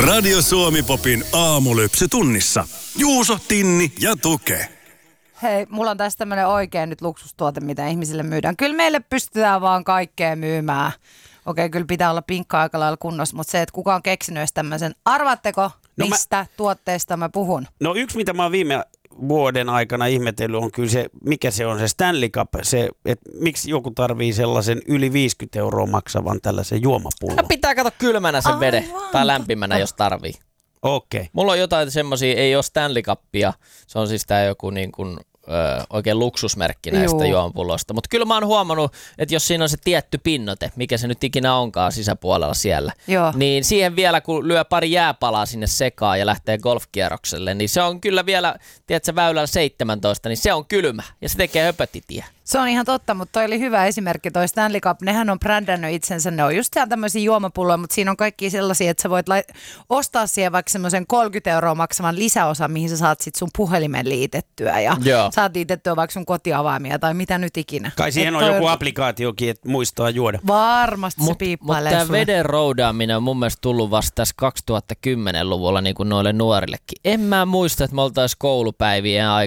Radio Suomi-popin aamulypsy tunnissa. Juuso, Tinni ja Tuke. Hei, mulla on tässä tämmönen oikein nyt luksustuote, mitä ihmisille myydään. Kyllä meille pystytään vaan kaikkea myymään. Okei, kyllä pitää olla pinkka aika lailla kunnossa, mutta se, että kuka on keksinyt edes tämmöisen. Arvaatteko, mistä tuotteesta mä puhun? No yksi, mitä mä oon viime vuoden aikana ihmetellyt, on kyllä se, mikä se on se Stanley Cup, se, että miksi joku tarvii sellaisen yli 50 € maksavan tällaisen juomapullon. No pitää katsoa kylmänä sen veden tai lämpimänä, jos tarvii. Okei. Mulla on jotain semmosia, ei ole Stanley Cupia, se on siis tää joku niin kuin oikein luksusmerkki näistä juomapulloista. Mutta kyllä mä oon huomannut, että jos siinä on se tietty pinnote, mikä se nyt ikinä onkaan sisäpuolella siellä, niin siihen vielä kun lyö pari jääpalaa sinne sekaan ja lähtee golfkierrokselle, niin se on kyllä vielä, tiedätkö, väylällä 17, niin se on kylmä ja se tekee höpötitiä. Se on ihan totta, mutta toi oli hyvä esimerkki, toi Stanley Cup. Nehän on brändännyt itsensä, ne on just tämmöisiä juomapulloja, mutta siinä on kaikki sellaisia, että sä voit ostaa siihen vaikka semmoisen 30 € maksavan lisäosan, mihin sä saat sit sun puhelimen liitettyä ja saat liitettyä vaikka sun kotiavaimia tai mitä nyt ikinä. Kai siihen on joku applikaatiokin, että muistaa juoda. Varmasti se piippailee Mutta sulle. tämä veden roudaaminen on mun mielestä tullut vasta tässä 2010-luvulla niin kuin noille nuorillekin. En mä muista, että me oltaisiin koulupäivien